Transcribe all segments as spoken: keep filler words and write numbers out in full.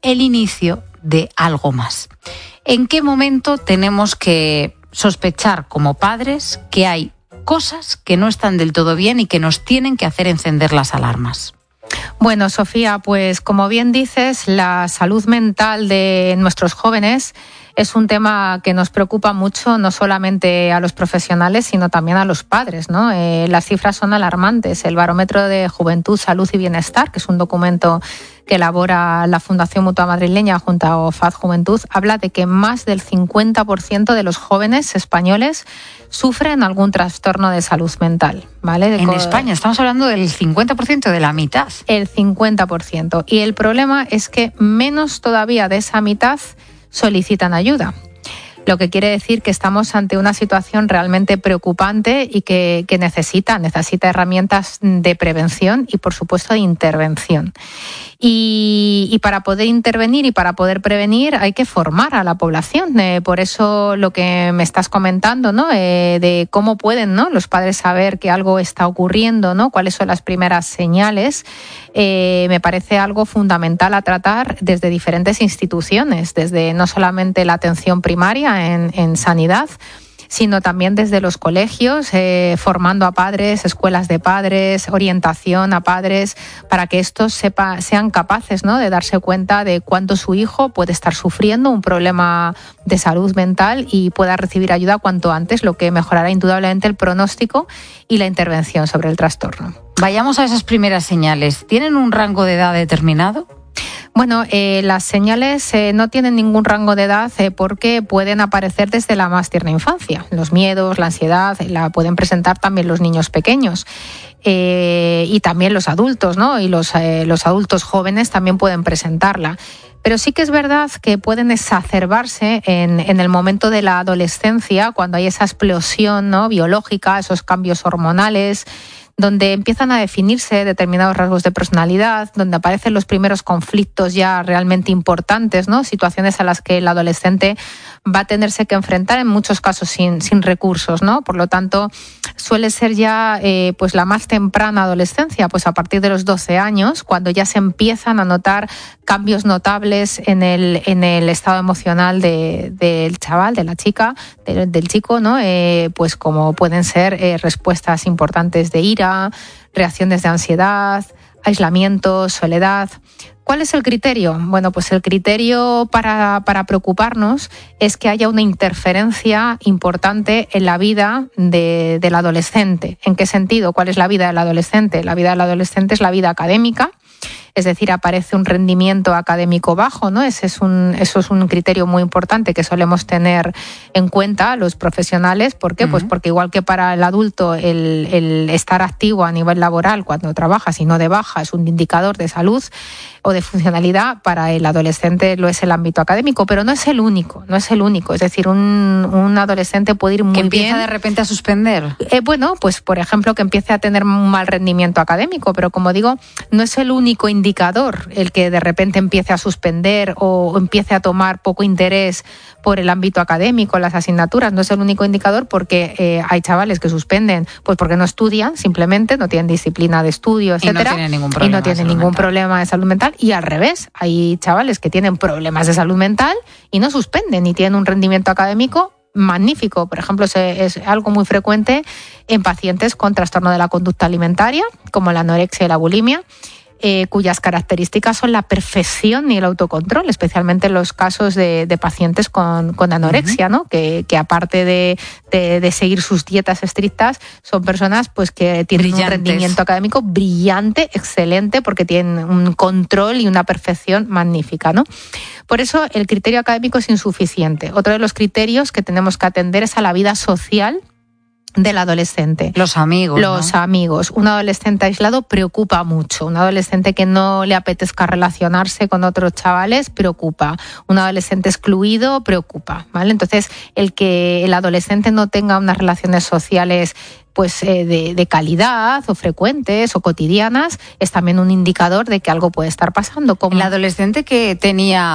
el inicio de algo más. ¿En qué momento tenemos que sospechar como padres que hay cosas que no están del todo bien y que nos tienen que hacer encender las alarmas? Bueno, Sofía, pues como bien dices, la salud mental de nuestros jóvenes es un tema que nos preocupa mucho, no solamente a los profesionales, sino también a los padres, ¿no? Eh, las cifras son alarmantes. El Barómetro de Juventud, Salud y Bienestar, que es un documento que elabora la Fundación Mutua Madrileña junto a F A D Juventud, habla de que más del cincuenta por ciento de los jóvenes españoles sufren algún trastorno de salud mental, ¿vale? De en co- España estamos hablando del cincuenta por ciento, de la mitad. El cincuenta por ciento. Y el problema es que menos todavía de esa mitad solicitan ayuda. Lo que quiere decir que estamos ante una situación realmente preocupante y que, que necesita, necesita herramientas de prevención y, por supuesto, de intervención. Y, y para poder intervenir y para poder prevenir hay que formar a la población. Eh, por eso lo que me estás comentando, ¿no? Eh, de cómo pueden, ¿no?, los padres saber que algo está ocurriendo, ¿no? Cuáles son las primeras señales, eh, me parece algo fundamental a tratar desde diferentes instituciones, desde no solamente la atención primaria en, en sanidad, sino también desde los colegios, eh, formando a padres, escuelas de padres, orientación a padres, para que estos sepa, sean capaces, ¿no?, de darse cuenta de cuándo su hijo puede estar sufriendo un problema de salud mental y pueda recibir ayuda cuanto antes, lo que mejorará indudablemente el pronóstico y la intervención sobre el trastorno. Vayamos a esas primeras señales. ¿Tienen un rango de edad determinado? Bueno, eh, las señales eh, no tienen ningún rango de edad eh, porque pueden aparecer desde la más tierna infancia. Los miedos, la ansiedad, la pueden presentar también los niños pequeños. Eh, y también los adultos, ¿no? Y los, eh, los adultos jóvenes también pueden presentarla. Pero sí que es verdad que pueden exacerbarse en, en el momento de la adolescencia, cuando hay esa explosión, ¿no?, biológica, esos cambios hormonales, donde empiezan a definirse determinados rasgos de personalidad, donde aparecen los primeros conflictos ya realmente importantes, ¿no?, situaciones a las que el adolescente va a tenerse que enfrentar, en muchos casos sin, sin recursos, ¿no? Por lo tanto, suele ser ya eh, pues la más temprana adolescencia, pues a partir de los doce años, cuando ya se empiezan a notar cambios notables en el, en el estado emocional de, del chaval, de la chica, de, del chico, ¿no? Eh, pues como pueden ser eh, respuestas importantes de ira, reacciones de ansiedad, aislamiento, soledad. ¿Cuál es el criterio? Bueno, pues el criterio para, para preocuparnos es que haya una interferencia importante en la vida de, del adolescente. ¿En qué sentido? ¿Cuál es la vida del adolescente? La vida del adolescente es la vida académica, es decir, aparece un rendimiento académico bajo, ¿no? Ese es un, eso es un criterio muy importante que solemos tener en cuenta los profesionales. ¿Por qué? Uh-huh. Pues porque igual que para el adulto el, el estar activo a nivel laboral cuando trabaja, si no de baja, es un indicador de salud o de funcionalidad, para el adolescente lo es el ámbito académico, pero no es el único, no es el único. Es decir, un, un adolescente puede ir muy bien... ¿Que empieza de repente a suspender? Eh, bueno, pues por ejemplo que empiece a tener un mal rendimiento académico, pero como digo, no es el único indicador el que de repente empiece a suspender o empiece a tomar poco interés por el ámbito académico, las asignaturas. No es el único indicador, porque eh, hay chavales que suspenden pues porque no estudian, simplemente no tienen disciplina de estudio, etcétera, y no tienen ningún problema, y no tienen ningún problema de salud mental. Y al revés, hay chavales que tienen problemas de salud mental y no suspenden y tienen un rendimiento académico magnífico. Por ejemplo, es algo muy frecuente en pacientes con trastorno de la conducta alimentaria, como la anorexia y la bulimia, eh, cuyas características son la perfección y el autocontrol, especialmente en los casos de, de pacientes con, con anorexia, ¿no? Que, que aparte de, de, de seguir sus dietas estrictas, son personas pues que tienen Brillantes. un rendimiento académico brillante, excelente, porque tienen un control y una perfección magnífica, ¿no? Por eso el criterio académico es insuficiente. Otro de los criterios que tenemos que atender es a la vida social del adolescente. Los amigos, Los ¿no? amigos. Un adolescente aislado preocupa mucho. Un adolescente que no le apetezca relacionarse con otros chavales preocupa. Un adolescente excluido preocupa, ¿vale? Entonces, el que el adolescente no tenga unas relaciones sociales pues eh, de, de calidad o frecuentes o cotidianas es también un indicador de que algo puede estar pasando. Como el adolescente que tenía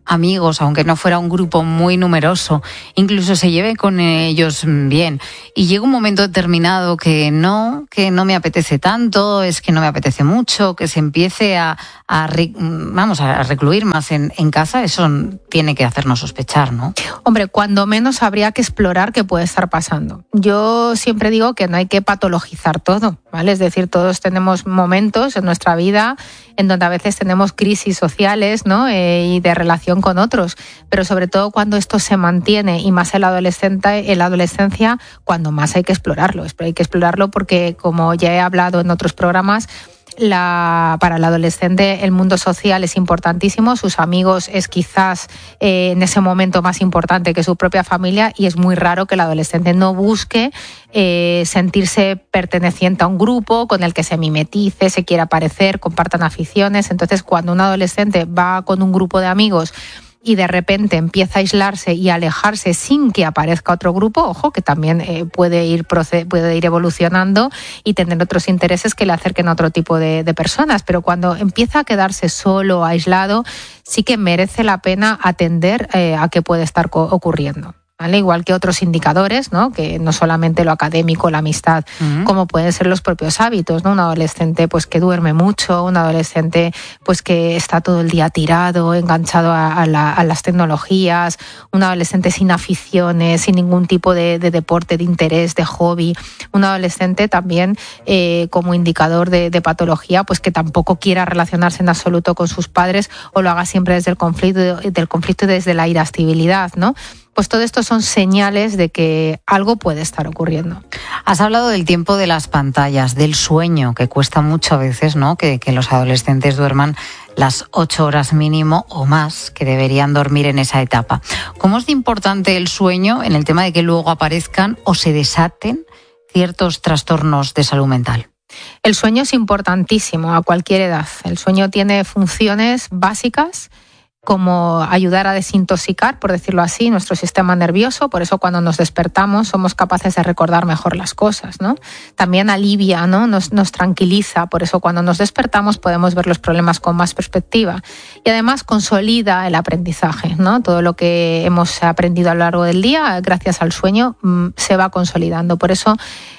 amigos, aunque no fuera un grupo muy numeroso, incluso se lleve con ellos bien, y llega un momento determinado que no, que no me apetece tanto, es que no me apetece mucho, que se empiece a, a vamos, a recluir más en, en casa, eso tiene que hacernos sospechar, ¿no? Hombre, cuando menos habría que explorar qué puede estar pasando. Yo siempre digo que no hay que patologizar todo, ¿vale? Es decir, todos tenemos momentos en nuestra vida en donde a veces tenemos crisis sociales, ¿no? Eh, y de relación con otros, pero sobre todo cuando esto se mantiene, y más en la adolescente, en la adolescencia, cuando más hay que explorarlo. Hay que explorarlo porque, como ya he hablado en otros programas, La, para el adolescente el mundo social es importantísimo, sus amigos es quizás eh, en ese momento más importante que su propia familia, y es muy raro que el adolescente no busque eh, sentirse perteneciente a un grupo con el que se mimetice, se quiera parecer, compartan aficiones. Entonces, cuando un adolescente va con un grupo de amigos y de repente empieza a aislarse y a alejarse sin que aparezca otro grupo, ojo, que también eh, puede ir proce- puede ir evolucionando y tener otros intereses que le acerquen a otro tipo de, de personas, pero cuando empieza a quedarse solo, aislado, sí que merece la pena atender eh, a qué puede estar co- ocurriendo. ¿Vale? Igual que otros indicadores, ¿no? Que no solamente lo académico, la amistad, uh-huh. como pueden ser los propios hábitos, ¿no? Un adolescente pues que duerme mucho, un adolescente pues que está todo el día tirado, enganchado a, a, la, a las tecnologías, un adolescente sin aficiones, sin ningún tipo de, de deporte, de interés, de hobby, un adolescente también eh, como indicador de, de patología, pues que tampoco quiera relacionarse en absoluto con sus padres, o lo haga siempre desde el conflicto, del conflicto y desde la irascibilidad, ¿no? Pues todo esto son señales de que algo puede estar ocurriendo. Has hablado del tiempo de las pantallas, del sueño, que cuesta mucho a veces, ¿no? Que, que los adolescentes duerman las ocho horas mínimo o más que deberían dormir en esa etapa. ¿Cómo es de importante el sueño en el tema de que luego aparezcan o se desaten ciertos trastornos de salud mental? El sueño es importantísimo a cualquier edad. El sueño tiene funciones básicas como ayudar a desintoxicar, por decirlo así, nuestro sistema nervioso. Por eso cuando nos despertamos somos capaces de recordar mejor las cosas, ¿no? También alivia, ¿no? Nos, nos tranquiliza. Por eso cuando nos despertamos podemos ver los problemas con más perspectiva. Y además consolida el aprendizaje, ¿no? Todo lo que hemos aprendido a lo largo del día, gracias al sueño, se va consolidando. Por eso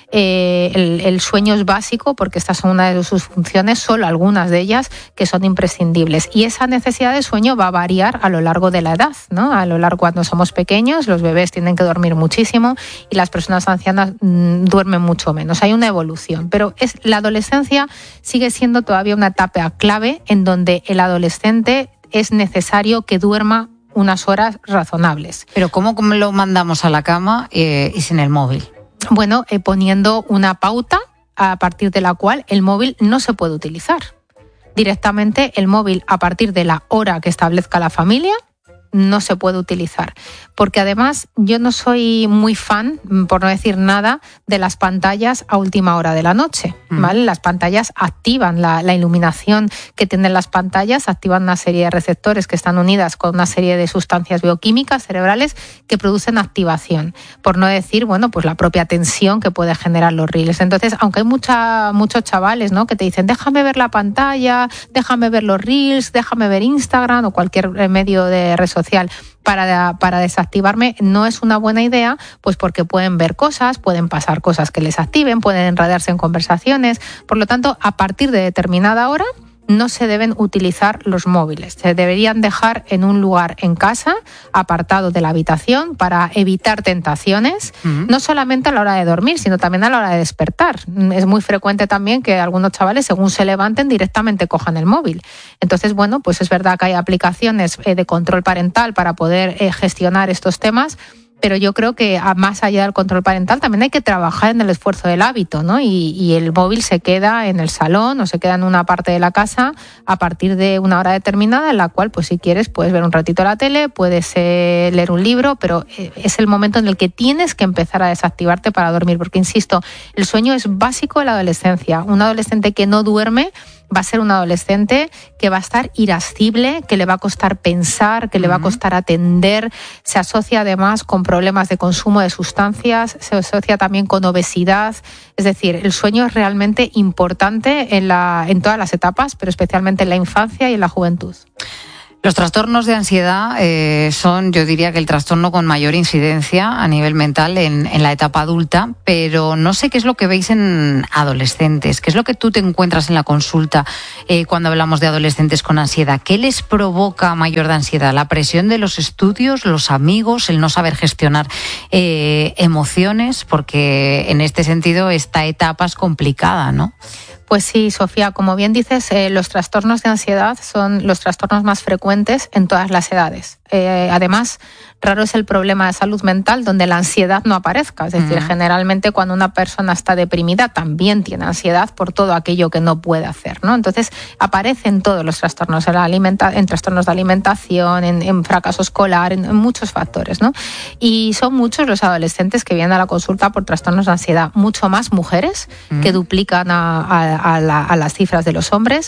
Eh, el, el sueño es básico, porque estas son una de sus funciones, solo algunas de ellas que son imprescindibles. Y esa necesidad de sueño va a variar a lo largo de la edad, ¿no? A lo largo, cuando somos pequeños, los bebés tienen que dormir muchísimo y las personas ancianas mmm, duermen mucho menos. Hay una evolución, pero es, la adolescencia sigue siendo todavía una etapa clave en donde el adolescente es necesario que duerma unas horas razonables. Pero ¿cómo lo mandamos a la cama eh, y sin el móvil? Bueno, eh, poniendo una pauta a partir de la cual el móvil no se puede utilizar. Directamente el móvil, a partir de la hora que establezca la familia, no se puede utilizar. Porque además yo no soy muy fan, por no decir nada, de las pantallas a última hora de la noche, ¿vale? Mm. Las pantallas activan la, la iluminación que tienen las pantallas, activan una serie de receptores que están unidas con una serie de sustancias bioquímicas cerebrales que producen activación. Por no decir, bueno, pues la propia tensión que puede generar los reels. Entonces, aunque hay mucha, muchos chavales, ¿no?, que te dicen, déjame ver la pantalla, déjame ver los reels, déjame ver Instagram o cualquier medio de red social para, para desactivarme, no es una buena idea, pues porque pueden ver cosas, pueden pasar cosas que les activen, pueden enredarse en conversaciones. Por lo tanto, a partir de determinada hora no se deben utilizar los móviles. Se deberían dejar en un lugar en casa, apartado de la habitación, para evitar tentaciones, uh-huh. no solamente a la hora de dormir, sino también a la hora de despertar. Es muy frecuente también que algunos chavales, según se levanten, directamente cojan el móvil. Entonces, bueno, pues es verdad que hay aplicaciones de control parental para poder gestionar estos temas, pero yo creo que más allá del control parental también hay que trabajar en el esfuerzo del hábito, ¿no? Y, y el móvil se queda en el salón o se queda en una parte de la casa a partir de una hora determinada, en la cual, pues si quieres, puedes ver un ratito la tele, puedes eh, leer un libro, pero es el momento en el que tienes que empezar a desactivarte para dormir, porque, insisto, el sueño es básico en la adolescencia. Un adolescente que no duerme va a ser un adolescente que va a estar irascible, que le va a costar pensar, que uh-huh. le va a costar atender. Se asocia además con problemas de consumo de sustancias, se asocia también con obesidad. Es decir, el sueño es realmente importante en, la, en todas las etapas, pero especialmente en la infancia y en la juventud. Los trastornos de ansiedad eh, son, yo diría que el trastorno con mayor incidencia a nivel mental en, en la etapa adulta, pero no sé qué es lo que veis en adolescentes, qué es lo que tú te encuentras en la consulta eh, cuando hablamos de adolescentes con ansiedad. ¿Qué les provoca mayor de ansiedad? ¿La presión de los estudios, los amigos, el no saber gestionar eh, emociones? Porque en este sentido esta etapa es complicada, ¿no? Pues sí, Sofía, como bien dices, eh, los trastornos de ansiedad son los trastornos más frecuentes en todas las edades. Eh, además, raro es el problema de salud mental donde la ansiedad no aparezca. Es decir, uh-huh. generalmente cuando una persona está deprimida también tiene ansiedad por todo aquello que no puede hacer, ¿no? Entonces, aparecen todos los trastornos, en, la alimenta- en trastornos de alimentación, en, en fracaso escolar, en, en muchos factores, ¿no? Y son muchos los adolescentes que vienen a la consulta por trastornos de ansiedad, mucho más mujeres, uh-huh. que duplican a, a, a, la, a las cifras de los hombres.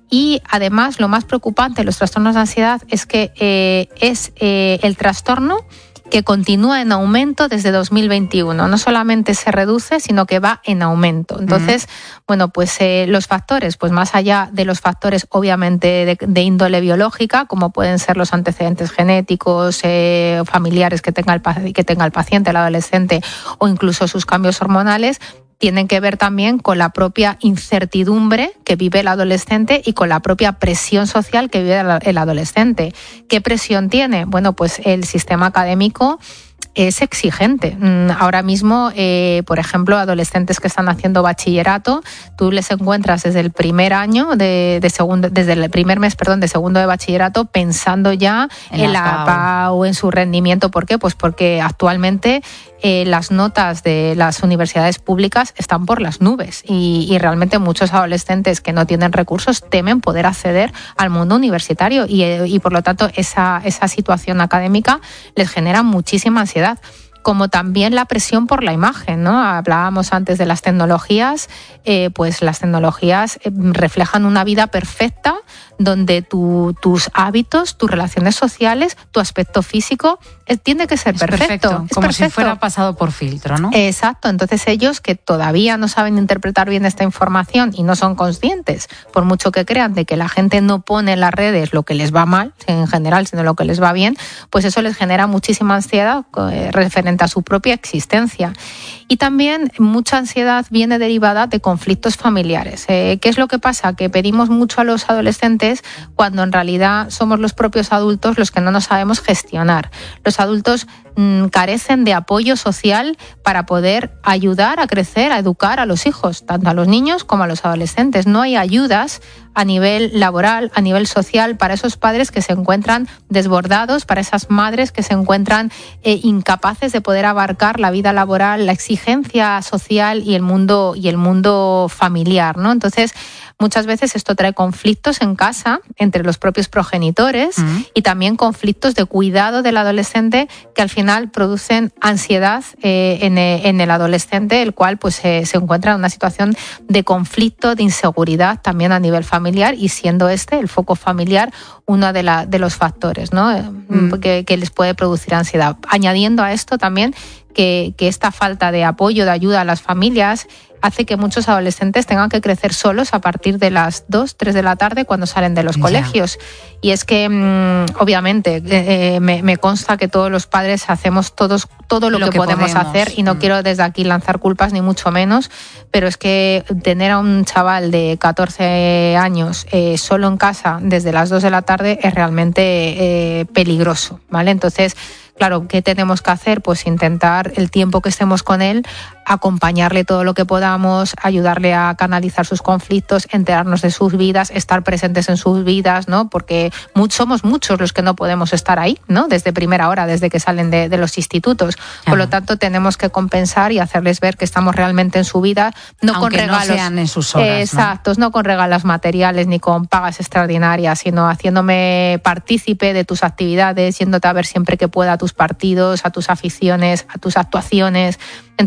Y además lo más preocupante de los trastornos de ansiedad es que eh, es eh, el trastorno que continúa en aumento desde dos mil veintiuno. No solamente se reduce, sino que va en aumento. Entonces, uh-huh. bueno, pues eh, los factores, pues más allá de los factores obviamente de, de índole biológica, como pueden ser los antecedentes genéticos, eh, familiares que tenga, el, que tenga el paciente, el adolescente, o incluso sus cambios hormonales, tienen que ver también con la propia incertidumbre que vive el adolescente y con la propia presión social que vive el adolescente. ¿Qué presión tiene? Bueno, pues el sistema académico es exigente. Ahora mismo, eh, por ejemplo, adolescentes que están haciendo bachillerato, tú les encuentras desde el primer año de, de segundo, desde el primer mes, perdón, de segundo de bachillerato, pensando ya en, en la P A U, en su rendimiento. ¿Por qué? Pues porque actualmente eh, las notas de las universidades públicas están por las nubes y, y realmente muchos adolescentes que no tienen recursos temen poder acceder al mundo universitario y, y por lo tanto esa, esa situación académica les genera muchísima ansiedad. Como también la presión por la imagen, ¿no? Hablábamos antes de las tecnologías, eh, pues las tecnologías reflejan una vida perfecta donde tu, tus hábitos, tus relaciones sociales, tu aspecto físico eh, tiene que ser es perfecto. perfecto. Es como perfecto. Si fuera pasado por filtro, ¿no? Exacto. Entonces ellos que todavía no saben interpretar bien esta información y no son conscientes, por mucho que crean de que la gente no pone en las redes lo que les va mal, en general, sino lo que les va bien, pues eso les genera muchísima ansiedad eh, referente a su propia existencia. Y también mucha ansiedad viene derivada de conflictos familiares. Eh, ¿Qué es lo que pasa? Que pedimos mucho a los adolescentes cuando en realidad somos los propios adultos los que no nos sabemos gestionar. Los adultos mmm, carecen de apoyo social para poder ayudar a crecer, a educar a los hijos, tanto a los niños como a los adolescentes. No hay ayudas a nivel laboral, a nivel social, para esos padres que se encuentran desbordados, para esas madres que se encuentran eh, incapaces de poder abarcar la vida laboral, la exigencia social y el mundo y el mundo familiar, ¿no? Entonces, muchas veces esto trae conflictos en casa entre los propios progenitores uh-huh. y también conflictos de cuidado del adolescente que al final producen ansiedad eh, en, en el adolescente, el cual pues eh, se encuentra en una situación de conflicto, de inseguridad también a nivel familiar y siendo este, el foco familiar, uno de, la, de los factores, ¿no? uh-huh. que, que les puede producir ansiedad. Añadiendo a esto también que, que esta falta de apoyo, de ayuda a las familias hace que muchos adolescentes tengan que crecer solos a partir de las dos, tres de la tarde cuando salen de los yeah. colegios. Y es que, mmm, obviamente, eh, me, me consta que todos los padres hacemos todos, todo lo, lo que, que podemos, podemos hacer y no mm. quiero desde aquí lanzar culpas ni mucho menos, pero es que tener a un chaval de catorce años eh, solo en casa desde las dos de la tarde es realmente eh, peligroso, ¿vale? Entonces, claro, ¿qué tenemos que hacer? Pues intentar el tiempo que estemos con él, acompañarle todo lo que podamos, ayudarle a canalizar sus conflictos, enterarnos de sus vidas, estar presentes en sus vidas, ¿no? Porque muchos, somos muchos los que no podemos estar ahí, ¿no? Desde primera hora, desde que salen de, de los institutos. Claro. Por lo tanto, tenemos que compensar y hacerles ver que estamos realmente en su vida, no Aunque con regalos. No sean en sus horas, eh, exactos, ¿no? no con regalos materiales ni con pagas extraordinarias, sino haciéndome partícipe de tus actividades, yéndote a ver siempre que pueda a tus partidos, a tus aficiones, a tus actuaciones, enterándome de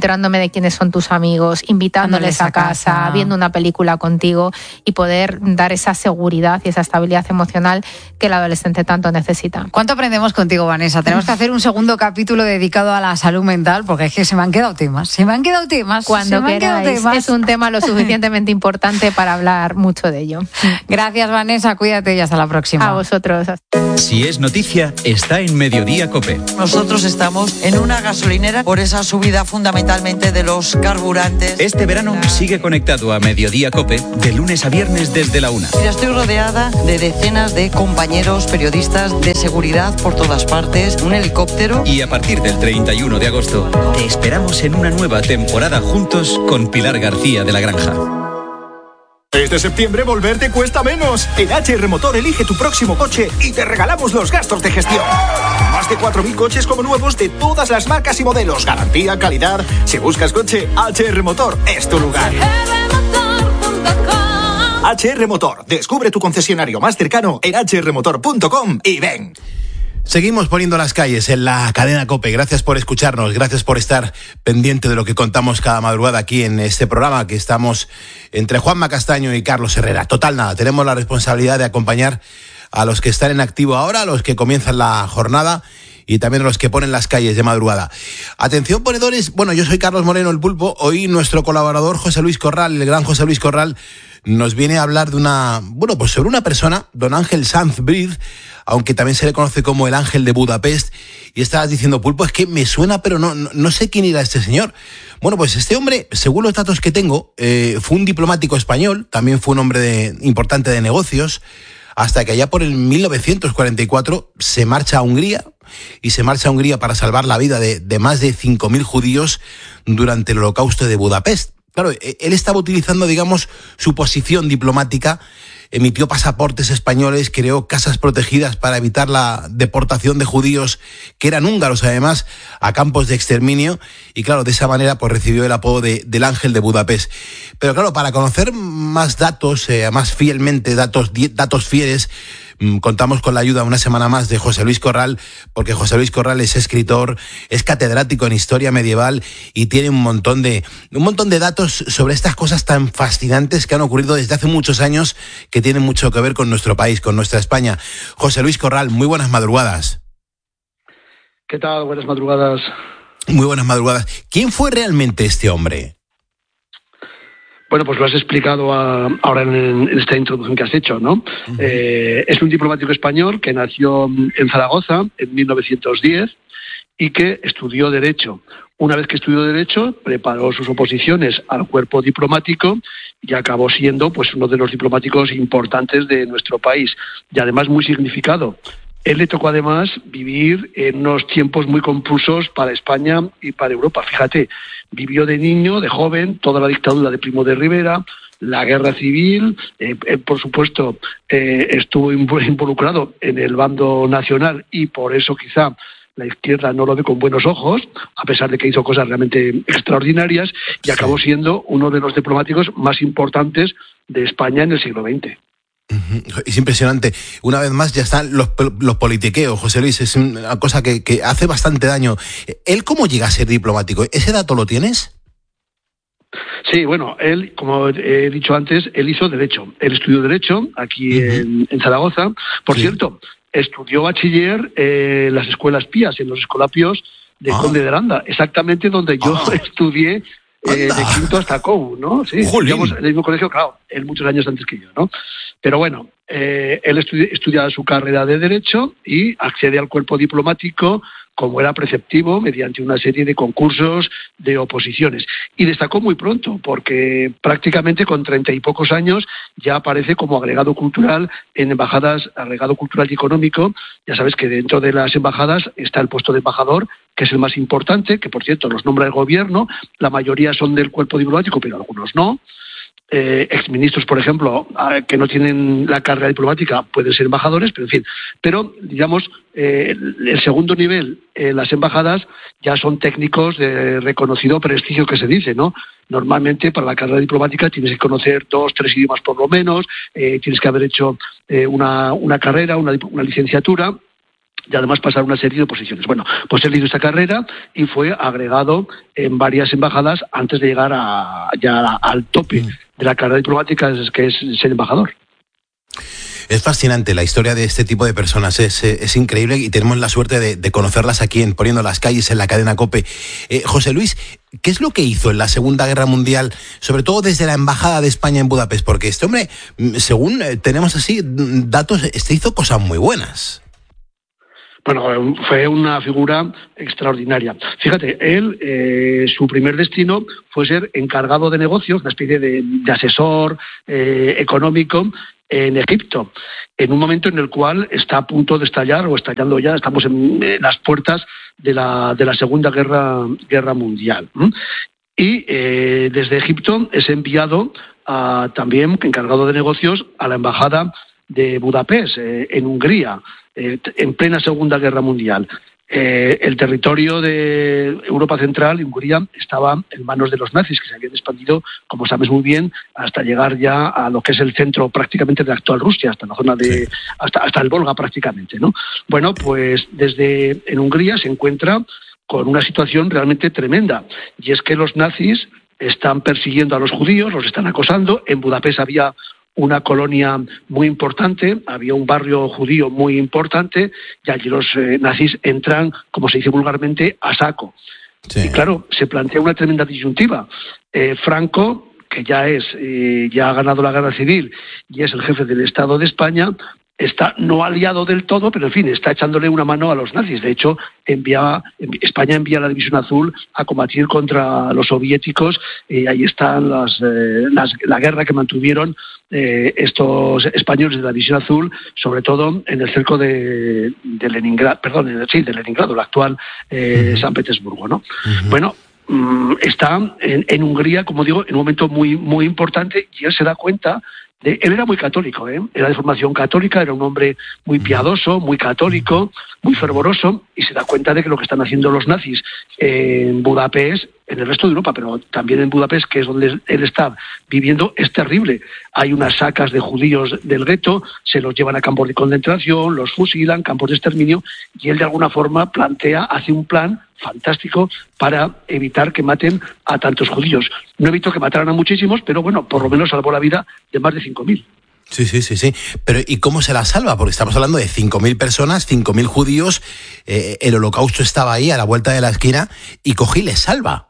de quiénes son tus amigos, invitándoles a, a casa, casa, viendo una película contigo y poder dar esa seguridad y esa estabilidad emocional que el adolescente tanto necesita. ¿Cuánto aprendemos contigo, Vanessa? Tenemos que hacer un segundo capítulo dedicado a la salud mental, porque es que se me han quedado temas, se me han quedado temas. Cuando se me queráis, han quedado temas. Es un tema lo suficientemente importante para hablar mucho de ello. Gracias, Vanessa, cuídate y hasta la próxima. A vosotros. Si es noticia, está en Mediodía COPE. Nosotros estamos en una gasolinera por esa subida fundamentalmente de los carburantes. Este verano sigue conectado a Mediodía COPE de lunes a viernes desde la una. Mira, estoy rodeada de decenas de compañeros periodistas de seguridad por todas partes, un helicóptero. Y a partir del treinta y uno de agosto te esperamos en una nueva temporada juntos con Pilar García de la Granja. Este septiembre volver te cuesta menos. En H R Motor elige tu próximo coche y te regalamos los gastos de gestión. Más de cuatro mil coches como nuevos de todas las marcas y modelos. Garantía, calidad. Si buscas coche, H R Motor es tu lugar. H R Motor. Descubre tu concesionario más cercano en h r motor punto com y ven. Seguimos poniendo las calles en la cadena COPE. Gracias por escucharnos, gracias por estar pendiente de lo que contamos cada madrugada aquí en este programa que estamos entre Juanma Castaño y Carlos Herrera. Total, nada, tenemos la responsabilidad de acompañar a los que están en activo ahora, a los que comienzan la jornada y también a los que ponen las calles de madrugada. Atención, ponedores, bueno, yo soy Carlos Moreno, el Pulpo. Hoy nuestro colaborador José Luis Corral, el gran José Luis Corral, nos viene a hablar de una, bueno, pues sobre una persona, don Ángel Sanz Briz, aunque también se le conoce como el Ángel de Budapest. Y estabas diciendo, Pulpo, es que me suena, pero no, no, no sé quién era este señor. Bueno, pues este hombre, según los datos que tengo, eh, fue un diplomático español, también fue un hombre de, importante de negocios, hasta que allá por el mil novecientos cuarenta y cuatro se marcha a Hungría, y se marcha a Hungría para salvar la vida de, de más de cinco mil judíos durante el Holocausto de Budapest. Claro, él estaba utilizando, digamos, su posición diplomática, emitió pasaportes españoles, creó casas protegidas para evitar la deportación de judíos, que eran húngaros además, a campos de exterminio, y claro, de esa manera pues recibió el apodo de, del Ángel de Budapest. Pero claro, para conocer más datos, eh, más fielmente, datos, datos fieles, contamos con la ayuda una semana más de José Luis Corral, porque José Luis Corral es escritor, es catedrático en historia medieval y tiene un montón de un montón de datos sobre estas cosas tan fascinantes que han ocurrido desde hace muchos años, que tienen mucho que ver con nuestro país, con nuestra España. José Luis Corral, muy buenas madrugadas. ¿Qué tal? Buenas madrugadas. Muy buenas madrugadas. ¿Quién fue realmente este hombre? Bueno, pues lo has explicado a, ahora en, en esta introducción que has hecho, ¿no? Uh-huh. Eh, es un diplomático español que nació en Zaragoza en mil novecientos diez y que estudió Derecho. Una vez que estudió Derecho, preparó sus oposiciones al cuerpo diplomático y acabó siendo pues uno de los diplomáticos importantes de nuestro país y además muy significado. Él le tocó además vivir en unos tiempos muy confusos para España y para Europa. Fíjate, vivió de niño, de joven, toda la dictadura de Primo de Rivera, la guerra civil, eh, eh, por supuesto eh, estuvo involucrado en el bando nacional y por eso quizá la izquierda no lo ve con buenos ojos, a pesar de que hizo cosas realmente extraordinarias y acabó siendo uno de los diplomáticos más importantes de España en el siglo veinte. Es impresionante. Una vez más ya están los, los politiqueos, José Luis, es una cosa que, que hace bastante daño. ¿Él cómo llega a ser diplomático? ¿Ese dato lo tienes? Sí, bueno, él, como he dicho antes, él hizo Derecho. Él estudió Derecho aquí uh-huh. en, en Zaragoza. Por sí. cierto, estudió bachiller en eh, las escuelas pías, en los escolapios de ah. Conde de Aranda, exactamente donde yo ah. estudié eh, de quinto hasta C O U, ¿no? Sí, estudiamos en el mismo colegio, claro, él muchos años antes que yo, ¿no? Pero bueno, eh, él estudia, estudia su carrera de Derecho y accede al cuerpo diplomático como era preceptivo, mediante una serie de concursos, de oposiciones. Y destacó muy pronto, porque prácticamente con treinta y pocos años ya aparece como agregado cultural en embajadas, agregado cultural y económico. Ya sabes que dentro de las embajadas está el puesto de embajador, que es el más importante, que por cierto los nombra el gobierno, la mayoría son del cuerpo diplomático, pero algunos no. Eh, exministros, por ejemplo, eh, que no tienen la carrera diplomática pueden ser embajadores, pero en fin, pero digamos eh, el, el segundo nivel, eh, las embajadas ya son técnicos de reconocido prestigio, que se dice, ¿no? Normalmente para la carrera diplomática tienes que conocer dos, tres idiomas por lo menos, eh, tienes que haber hecho eh, una, una carrera, una, una licenciatura. y además pasar una serie de oposiciones. Bueno, pues él hizo esta carrera y fue agregado en varias embajadas antes de llegar a, ya al tope de la carrera diplomática, que es ser embajador. Es fascinante la historia de este tipo de personas, es, es increíble y tenemos la suerte de, de conocerlas aquí en Poniendo las Calles, en la cadena COPE. Eh, José Luis, ¿qué es lo que hizo en la Segunda Guerra Mundial, sobre todo desde la Embajada de España en Budapest? Porque este hombre, según tenemos así datos, este hizo cosas muy buenas. Bueno, fue una figura extraordinaria. Fíjate, él, eh, su primer destino fue ser encargado de negocios, una especie de, de asesor eh, económico en Egipto, en un momento en el cual está a punto de estallar, o estallando ya, estamos en, en las puertas de la, de la Segunda Guerra, Guerra Mundial. ¿Mm? Y eh, desde Egipto es enviado a, también, encargado de negocios, a la Embajada de Budapest, eh, en Hungría, eh, en plena Segunda Guerra Mundial. Eh, el territorio de Europa Central y Hungría estaba en manos de los nazis, que se habían expandido, como sabes muy bien, hasta llegar ya a lo que es el centro prácticamente de la actual Rusia, hasta la zona de, sí. hasta, hasta el Volga prácticamente, ¿no? Bueno, pues desde en Hungría se encuentra con una situación realmente tremenda, y es que los nazis están persiguiendo a los judíos, los están acosando. En Budapest había una colonia muy importante, había un barrio judío muy importante, y allí los eh, nazis entran, como se dice vulgarmente, a saco. Sí. Y claro, se plantea una tremenda disyuntiva. Eh, Franco, que ya es eh, ya ha ganado la guerra civil y es el jefe del Estado de España, está no aliado del todo, pero en fin, está echándole una mano a los nazis. De hecho, envía, España envía a la División Azul a combatir contra los soviéticos, y ahí están las, eh, las, la guerra que mantuvieron eh, estos españoles de la División Azul, sobre todo en el cerco de, de Leningrado, perdón, sí, de Leningrado, el actual eh, uh-huh. San Petersburgo, ¿no? Uh-huh. Bueno, está en, en Hungría, como digo, en un momento muy, muy importante, y él se da cuenta. Él era muy católico, ¿eh? Era de formación católica, era un hombre muy piadoso, muy católico, muy fervoroso, y se da cuenta de que lo que están haciendo los nazis en Budapest, en el resto de Europa, pero también en Budapest, que es donde él está viviendo, es terrible. Hay unas sacas de judíos del gueto, se los llevan a campos de concentración, los fusilan, campos de exterminio, y él de alguna forma plantea, hace un plan fantástico para evitar que maten a tantos judíos. No evitó que mataran a muchísimos, pero bueno, por lo menos salvó la vida de más de cinco mil. Sí, sí, sí, sí. Pero ¿y cómo se la salva? Porque estamos hablando de cinco mil personas, cinco mil judíos, eh, el holocausto estaba ahí a la vuelta de la esquina y coge y les salva.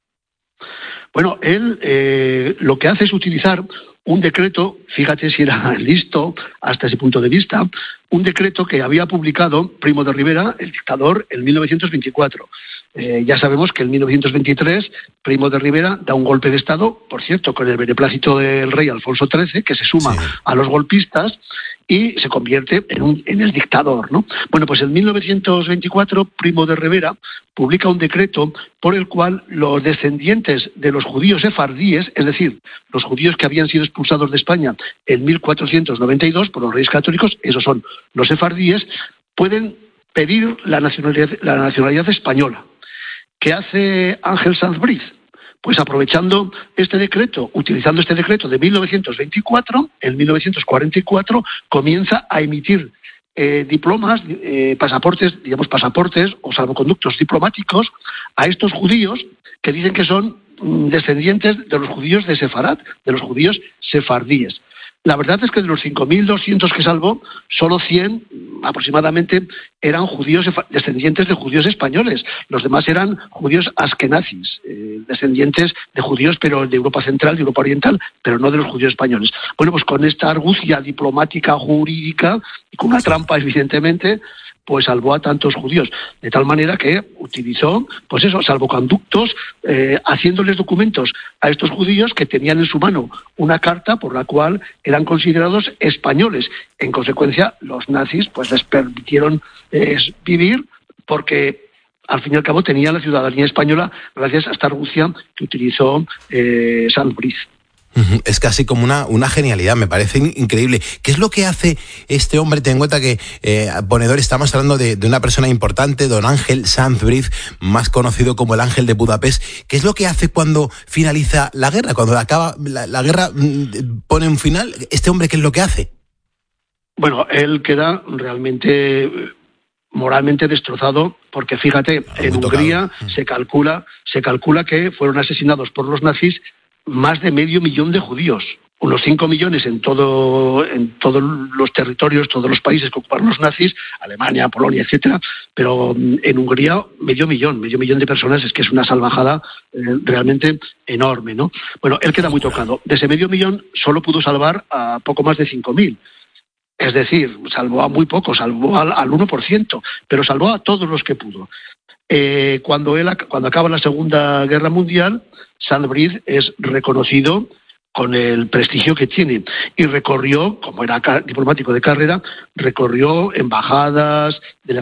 Bueno, él eh, lo que hace es utilizar un decreto, fíjate si era listo hasta ese punto de vista, un decreto que había publicado Primo de Rivera, el dictador, en mil novecientos veinticuatro. Eh, ya sabemos que en mil novecientos veintitrés Primo de Rivera da un golpe de Estado, por cierto, con el beneplácito del rey Alfonso trece, que se suma sí. a los golpistas, y se convierte en, un, en el dictador, ¿no? Bueno, pues en mil novecientos veinticuatro Primo de Rivera publica un decreto por el cual los descendientes de los judíos sefardíes, es decir, los judíos que habían sido expulsados de España en mil cuatrocientos noventa y dos por los reyes católicos, esos son los sefardíes, pueden pedir la nacionalidad, la nacionalidad española. ¿Qué hace Ángel Sanz Briz? Pues aprovechando este decreto, utilizando este decreto de mil novecientos veinticuatro, en mil novecientos cuarenta y cuatro comienza a emitir eh, diplomas, eh, pasaportes, digamos pasaportes o salvoconductos diplomáticos a estos judíos que dicen que son mm, descendientes de los judíos de Sefarad, de los judíos sefardíes. La verdad es que de los cinco mil doscientos que salvó, solo cien aproximadamente eran judíos descendientes de judíos españoles. Los demás eran judíos askenazis, eh, descendientes de judíos, pero de Europa Central, de Europa Oriental, pero no de los judíos españoles. Bueno, pues con esta argucia diplomática, jurídica, y con una trampa, evidentemente, pues salvó a tantos judíos, de tal manera que utilizó, pues eso, salvoconductos, eh, haciéndoles documentos a estos judíos que tenían en su mano una carta por la cual eran considerados españoles. En consecuencia, los nazis pues les permitieron eh, vivir porque al fin y al cabo tenían la ciudadanía española gracias a esta argucia que utilizó eh, Sanz Briz. Es casi como una, una genialidad, me parece increíble. ¿Qué es lo que hace este hombre? Ten en cuenta que, eh, ponedor, estamos hablando de, de una persona importante, don Ángel Sanz Briz, más conocido como el Ángel de Budapest. ¿Qué es lo que hace cuando finaliza la guerra? Cuando acaba la, la guerra, pone un final. ¿Este hombre qué es lo que hace? Bueno, él queda realmente moralmente destrozado, porque fíjate, en Hungría se calcula, se calcula que fueron asesinados por los nazis más de medio millón de judíos. Unos cinco millones en todo en todos los territorios, todos los países que ocuparon los nazis, Alemania, Polonia, etcétera, pero en Hungría medio millón, medio millón de personas, es que es una salvajada eh, realmente enorme, ¿no? Bueno, él queda muy tocado. De ese medio millón solo pudo salvar a poco más de cinco mil. Es decir, salvó a muy poco, salvó al, al uno por ciento, pero salvó a todos los que pudo. Eh, cuando, él, cuando acaba la Segunda Guerra Mundial, Saint Brice es reconocido con el prestigio que tiene, y recorrió, como era diplomático de carrera, recorrió embajadas,